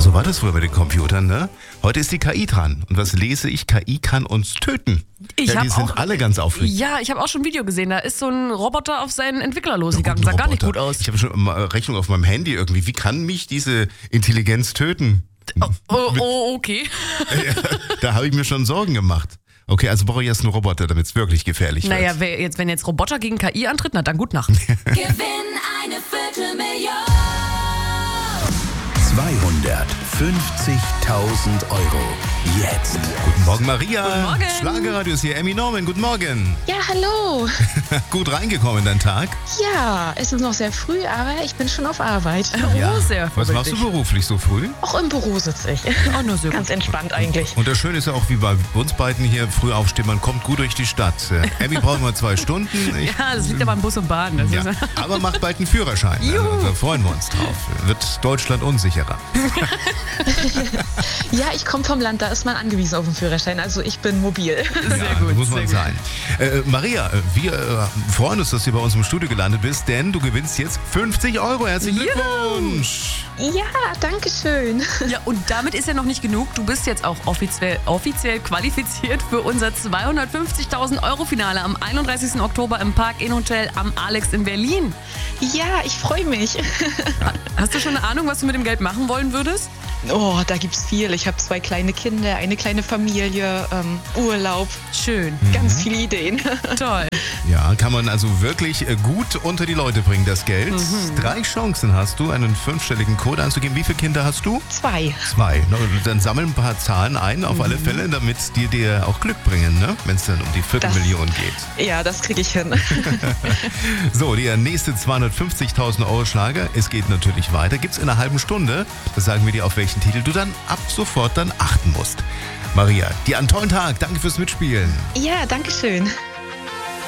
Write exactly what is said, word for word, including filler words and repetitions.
so war das früher bei den Computern, ne? Heute ist die K I dran. Und was lese ich? K I kann uns töten. Ich ja, die hab sind auch, alle ganz aufregend. Ja, ich habe auch schon ein Video gesehen. Da ist so ein Roboter auf seinen Entwickler Na losgegangen. gut, Sah gar nicht Roboter. gut aus. Ich habe schon mal Rechnung auf meinem Handy irgendwie. Wie kann mich diese Intelligenz töten? Oh, oh, oh okay. Ja, da habe ich mir schon Sorgen gemacht. Okay, also brauche ich erst einen Roboter, damit es wirklich gefährlich wird. Naja, wer jetzt, wenn jetzt Roboter gegen K I antritt, na dann gut Nacht. Gewinn eine Viertelmillion. zweihundertfünfzigtausend Euro. Jetzt. Guten Morgen, Maria. Guten Morgen. Schlagerradio ist hier. Emmy Norman, guten Morgen. Ja, hallo. Gut reingekommen in deinen Tag? Ja, es ist noch sehr früh, aber ich bin schon auf Arbeit. Oh, sehr Was machst du vorbildlich. beruflich so früh? Auch im Büro sitze ich. Oh, nur sehr Ganz gut. entspannt eigentlich. Und das Schöne ist ja auch, wie bei uns beiden hier, früh aufstehen, man kommt gut durch die Stadt. Äh, Emmy braucht mal zwei Stunden. Ich, Ja, das liegt aber an Bus und Bahn. Das ja. ist, Aber macht bald einen Führerschein. Also, da freuen wir uns drauf. Wird Deutschland unsicherer. Ja, ich komme vom Land, da ist man angewiesen auf den Führerschein. Also ich bin mobil. sehr Ja, gut. muss man sehr sein. Äh, Maria, wir äh, freuen uns, dass du bei uns im Studio gelandet bist, denn du gewinnst jetzt fünfzig Euro. Herzlichen Juhu. Glückwunsch. Ja, danke schön. Gut. Ja, und damit ist ja noch nicht genug. Du bist jetzt auch offiziell, offiziell qualifiziert für unser zweihundertfünfzigtausend Euro Finale am einunddreißigsten Oktober im Park Inn Hotel am Alex in Berlin. Ja, ich freue mich. Hast du schon eine Ahnung, was du mit dem Geld machen wollen würdest? Oh, da gibt's viel. Ich habe zwei kleine Kinder, eine kleine Familie, ähm, Urlaub, Schön. ganz viele Ideen. Toll. Ja, kann man also wirklich äh, gut unter die Leute bringen, das Geld. Drei Chancen hast du, einen fünfstelligen Code anzugeben. Wie viele Kinder hast du? Zwei. Zwei. Na, dann sammel ein paar Zahlen ein, auf alle Fälle, damit die dir auch Glück bringen, ne? Wenn es dann um die Viertelmillion geht. Ja, das kriege ich hin. So, der nächste zweihundertfünfzigtausend Euro Schlager. Es geht natürlich weiter. Gibt's in einer halben Stunde. Das sagen wir dir, auf welchen Titel du dann ab sofort dann achten musst. Maria, dir einen tollen Tag. Danke fürs Mitspielen. Ja, danke schön.